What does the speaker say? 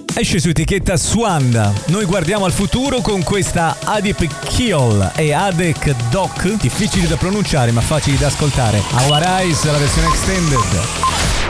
Esce su etichetta Swanda. Noi guardiamo al futuro con questa Adip Kiol e Adek Doc, difficili da pronunciare ma facili da ascoltare. Our Eyes, la versione extended.